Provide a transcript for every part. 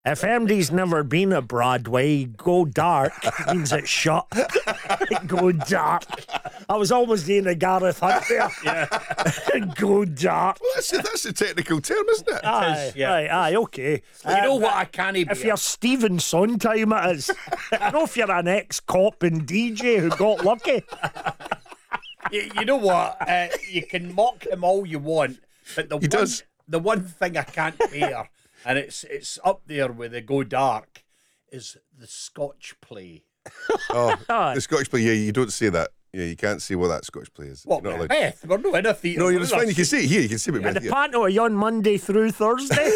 If MD's never been at Broadway, go dark means it's shut. Go dark. I was almost doing a Gareth Hunt there. Yeah. Go dark. Well, that's a technical term, isn't it? Aye, yeah. aye, okay. You know what I can't be. If you're Stephen Sondheim, it is. I know if you're an ex-cop and DJ who got lucky. You know what? You can mock him all you want, but the one thing I can't bear, and it's up there with the Go Dark, is the Scotch play. Oh, the Scottish play. Yeah, you don't say that. Yeah, you can't see what that Scotch play is. What, Beth? We're not in a theatre. No, you're fine. You can see it here. You can see it. And the panto are you on Monday through Thursday?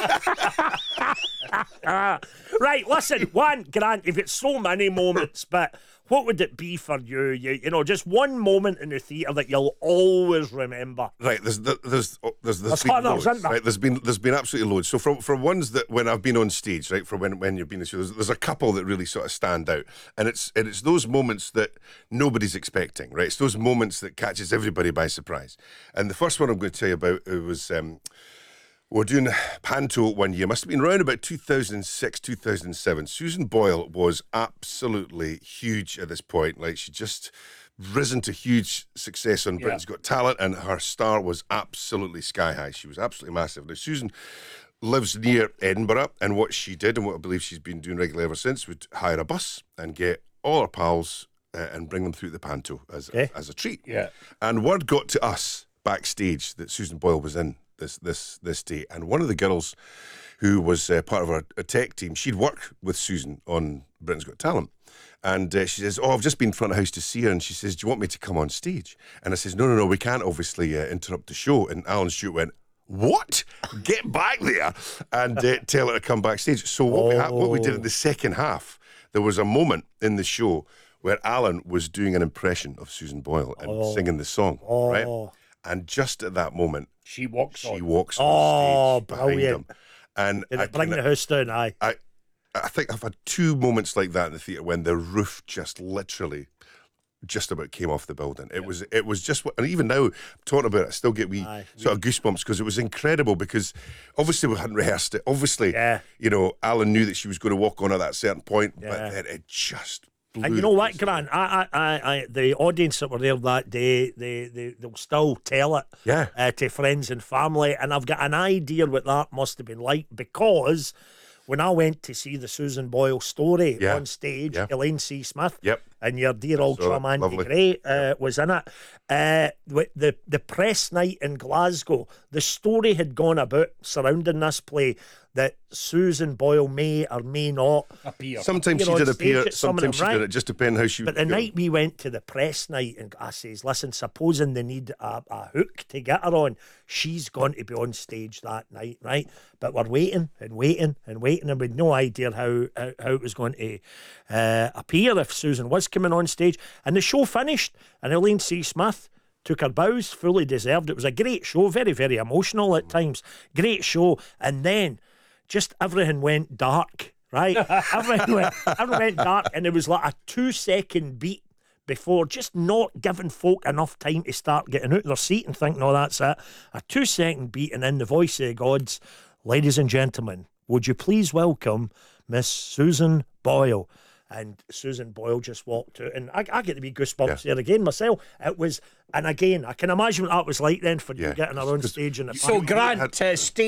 Right, listen, Grant, you've got so many moments, but what would it be for you? You know, just one moment in the theatre that you'll always remember. Right, there's been hundreds, loads, isn't there? right? There's been absolutely loads. So for ones that when I've been on stage, right, for when you've been in the show, there's a couple that really sort of stand out, and it's those moments that nobody's expecting, right? It's those moments that catches everybody by surprise. And the first one I'm going to tell you about, it was we were doing Panto one year, must have been around about 2006, 2007. Susan Boyle was absolutely huge at this point. Like, she just risen to huge success on Britain's Got Talent, and her star was absolutely sky high. She was absolutely massive. Now, Susan lives near Edinburgh, and what she did, and what I believe she's been doing regularly ever since, would hire a bus and get all her pals and bring them through the Panto as a treat. Yeah. And word got to us backstage that Susan Boyle was in this day, and one of the girls who was part of our tech team, she'd worked with Susan on Britain's Got Talent, and she says, "Oh, I've just been front of house to see her," and she says, "Do you want me to come on stage?" And I says, No, we can't obviously interrupt the show." And Alan Stewart went, "What? Get back there and tell her to come backstage." So what we did in the second half, there was a moment in the show where Alan was doing an impression of Susan Boyle and singing the song, right? And just at that moment, she walks on stage behind him. And Did it bring the house down? Aye. I think I've had two moments like that in the theatre when the roof just literally just about came off the building. It was just, and even now talking about it, I still get sort of goosebumps, because it was incredible, because obviously we hadn't rehearsed it. Obviously, you know, Alan knew that she was going to walk on at that certain point, but then it just blew. And you know what, Grant? The audience that were there that day, they'll still tell it to friends and family, and I've got an idea what that must have been like, because when I went to see the Susan Boyle story on stage, Elaine C. Smith and your dear old chum Andy Gray was in it. The press night in Glasgow, the story had gone about surrounding this play that Susan Boyle may or may not appear. Sometimes she did appear, sometimes she didn't. It just depended how she was. But the night we went to the press night, and I says, "Listen, supposing they need a hook to get her on, she's going to be on stage that night, right?" But we're waiting, and we had no idea how it was going to appear if Susan was coming on stage. And the show finished, and Elaine C. Smith took her bows, fully deserved. It was a great show, very, very emotional at times. Great show. And then just everything went dark, right? everything went dark, and there was like a 2-second beat before, just not giving folk enough time to start getting out of their seat and thinking, "Oh, that's it." A 2-second beat, and in the voice of the gods, "Ladies and gentlemen, would you please welcome Miss Susan Boyle." And Susan Boyle just walked out, and I get to be goosebumps there again myself. It was, and again, I can imagine what that was like then for you getting her on stage. And so Grant, stay